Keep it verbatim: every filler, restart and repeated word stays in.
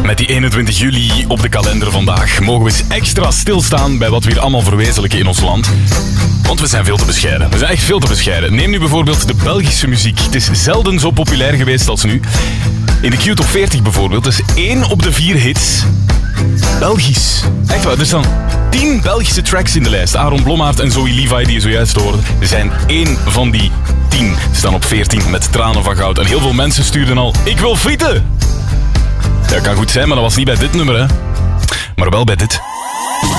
Met die eenentwintig juli op de kalender vandaag mogen we eens extra stilstaan bij wat we hier allemaal verwezenlijken in ons land. Want we zijn veel te bescheiden. We zijn echt veel te bescheiden. Neem nu bijvoorbeeld de Belgische muziek. Het is zelden zo populair geweest als nu. In de Q Top veertig bijvoorbeeld is één op de vier hits Belgisch. Echt waar, er staan tien Belgische tracks in de lijst. Aaron Blommaert en Zoe Levi, die je zojuist hoorde, zijn één van die tien. Ze staan op veertien met Tranen van Goud. En heel veel mensen stuurden al, ik wil frieten! Ja, kan goed zijn, maar dat was niet bij dit nummer, hè. Maar wel bij dit.